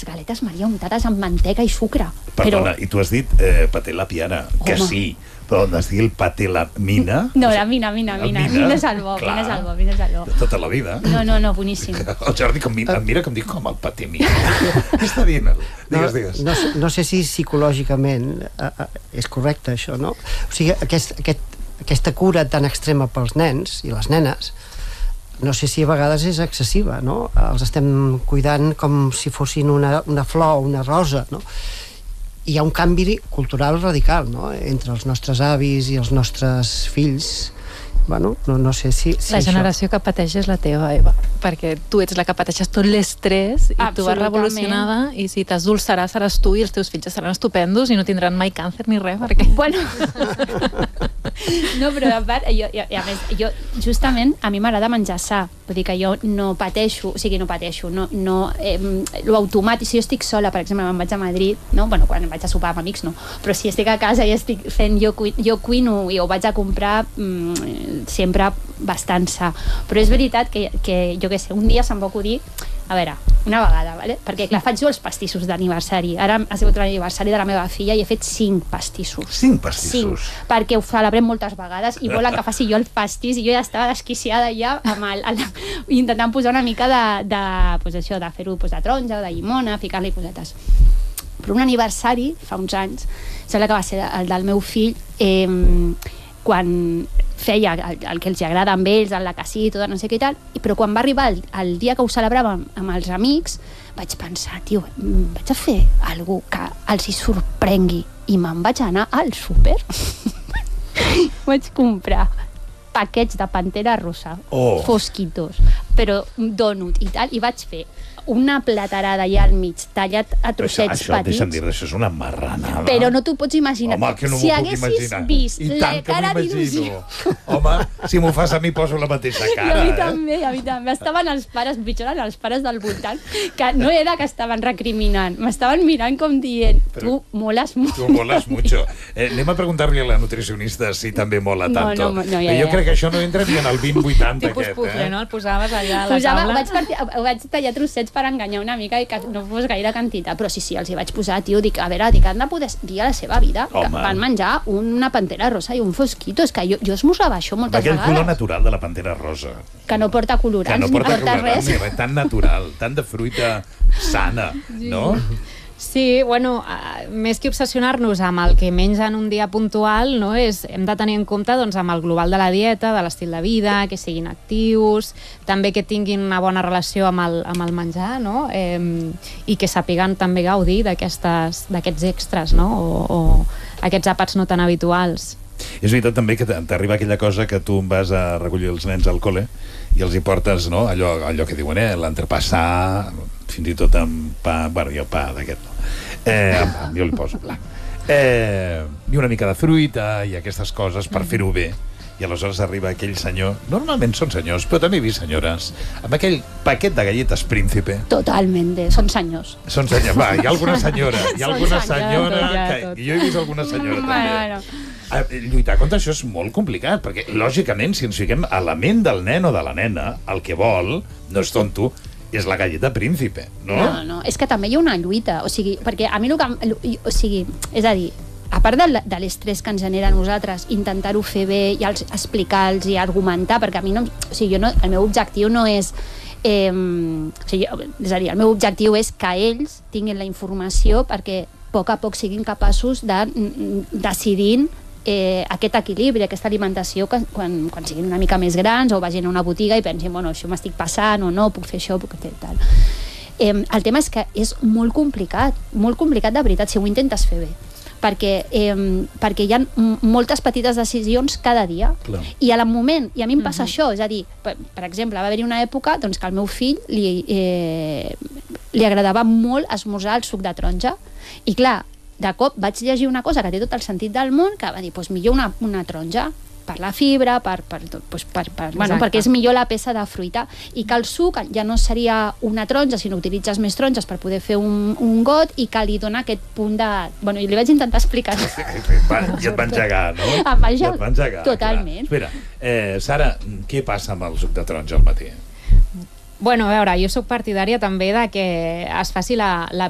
les galetes Maria untades amb manteca i sucre. Perdona, i tu has dit paté la piana, que sí, però on has dit el paté la mina? No, la mina és el bo, mina és el bo. De tota la vida. No, boníssim. El Jordi em mira com dic, com el paté mina. Què està dient? Digues. No sé si psicològicament és correcte això, no? O sigui, aquesta cura tan extrema pels nens i les nenes, no sé si a vegades és excessiva, no? Els estem cuidant com si fossin una flor o una rosa, no? Hi ha un canvi cultural radical, no?, entre els nostres avis i els nostres fills. Bueno, no sé si la generació que pateix és la teva, Eva, perquè tu ets la que pateixes tot l'estrès i tu vas revolucionada, i si t'esdolçarà seràs tu i els teus fills seran estupendos i no tindran mai càncer ni res, perquè... Bueno... No, però a part, a més, justament, a mi m'agrada menjar sa, vull dir que jo no pateixo, l'automàtic, si jo estic sola, per exemple, me'n vaig a Madrid, no? Bueno, quan vaig a sopar amb amics no, però si estic a casa i estic fent, jo cuino i ho vaig a comprar sempre bastant sa, però és veritat que jo què sé, un dia se'm va acudir, a veure, una vegada, ¿vale? Perquè clar, faig jo els pastissos d'aniversari, ara ha sigut l'aniversari de la meva filla i he fet 5 pastissos. 5 pastissos? 5, perquè ho celebrem moltes vegades i volen que faci jo el pastís i jo ja estava desquiciada ja amb intentant posar una mica de fer-ho de taronja o de llimona, ficar-li cosetes. Però un aniversari, fa uns anys, sembla que va ser el del meu fill, quan feia el que els agrada amb ells, el la casita, no sé què i tal, però quan va arribar el dia que ho celebràvem amb els amics, vaig pensar, tio, vaig a fer alguna cosa que els hi sorprengui, i me'n vaig anar al súper. Vaig comprar paquets de Pantera Rosa, fosquitos, però dònut i tal, i vaig fer una platerada allà al mig, tallat a trossets petits. Això, deixa'm dir, això és una marranada. Però no t'ho pots imaginar. Home, que no m'ho puc imaginar. Si haguessis vist la cara d'il·lusió... Home, si m'ho fas a mi poso la mateixa cara. A mi també. Estaven els pares, pitjor eren els pares del voltant, que no era que estaven recriminant, m'estaven mirant com dient, tu moles mucho. Tu moles mucho. Anem a preguntar-li a la nutricionista si també mola tanto. No, jo crec que això no entra ni en el 20-80 tipus aquest. Pufle, no? El posaves allà a la taula. Vaig tallar trossets per enganyar una mica i que no fos gaire quantitat, però sí, els hi vaig posar, tio, dic, a veure, han de poder dir a la seva vida que van menjar una Pantera Rosa i un fosquito, és que jo esmorzava això moltes vegades. Aquell color natural de la Pantera Rosa. Que no porta colorants, ni porta res. Tan natural, tan de fruita sana, no? Sí, bueno, més que obsessionar-nos amb el que mengen un dia puntual, no, hem de tenir en compte doncs, amb el global de la dieta, de l'estil de vida, que siguin actius, també que tinguin una bona relació amb el menjar, no? I que sàpiguen també gaudir d'aquests extras, no? O aquests àpats no tan habituals. És veritat també que t'arriba aquella cosa que tu vas a recollir els nens al col·le i els hi portes, no? allò que diuen, l'entrepassà, fins i tot amb pa, bueno, jo pa d'aquest no. Jo li poso blanc. I una mica de fruita i aquestes coses per fer-ho bé. I aleshores arriba aquell senyor, normalment són senyors, però també he vist senyores, amb aquell paquet de galletes Príncipe. Totalment, són senyors. Són senyors, va, hi ha alguna senyora, que jo he vist alguna senyora també. Lluitar contra això és molt complicat, perquè lògicament si ens fiquem a la ment del nen o de la nena, el que vol, no és tonto, és la galleta Príncipe, no? No, és que també hi ha una lluita, o sigui, perquè a mi és a dir, a part de l'estrès que ens genera a nosaltres, intentar-ho fer bé i explicar-los i argumentar, perquè a mi no... O sigui, el meu objectiu no és... és a dir, el meu objectiu és que ells tinguin la informació perquè a poc siguin capaços de decidir aquest equilibri, aquesta alimentació quan siguin una mica més grans o vagin a una botiga i pensin, bueno, això m'estic passant o no, puc fer això, puc fer tal. El tema és que és molt complicat de veritat, si ho intentes fer bé. Perquè hi ha moltes petites decisions cada dia. Clar. I al moment, i a mi em passa això, és a dir, per exemple, va haver-hi una època doncs, que al meu fill li agradava molt esmorzar el suc de taronja i clar, de cop vaig llegir una cosa que té tot el sentit del món, que va dir, doncs millor una taronja per la fibra, perquè és millor la peça de fruita, i que el suc ja no seria una taronja, sinó utilitzes més taronges per poder fer un got i que li dona aquest punt de... Bueno, i li vaig intentar explicar. I et van gegar, no? Em van gegar, totalment. Espera, Sara, què passa amb el suc de taronja al matí? Bueno, a veure, jo sóc partidària també de que es faci la